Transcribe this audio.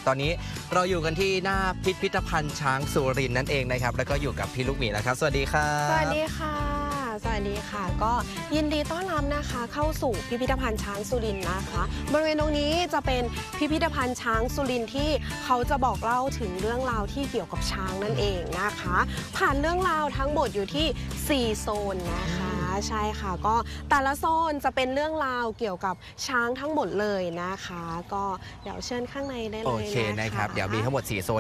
ตอนนี้เราอยู่กันที่หน้าพิพิธภัณฑ์ช้างสุรินทร์นั่นเองนะครับแล้วก็อยู่กับพี่ลูกหมีแล้วครับสวัสดีครับสวัสดีค่ะสวัสดีค่ะก็ยินดีต้อนรับนะคะเข้าสู่พิพิธภัณฑ์ช้างสุรินทร์นะคะบริเวณตรงนี้จะเป็นพิพิธภัณฑ์ช้างสุรินทร์ที่เขาจะบอกเล่าถึงเรื่องราวที่เกี่ยวกับช้างนั่นเองนะคะผ่านเรื่องราวทั้งหมดอยู่ที่4โซนนะคะใช่ค่ะก็แต่ละโซนจะเป็นเรื่องราวเกี่ยวกับช้างทั้งหมดเลยนะคะก็เดี๋ยวเชิญข้างในได้เลยโอเคนะครับเดี๋ยวมีทั้งหมด4โซน